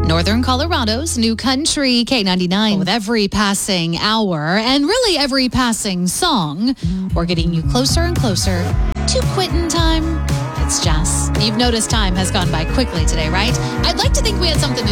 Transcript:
Northern Colorado's new country, K99. With every passing hour and really every passing song, we're getting you closer and closer to quitting time. It's Jess. You've noticed time has gone by quickly today, right? I'd like to think we had something to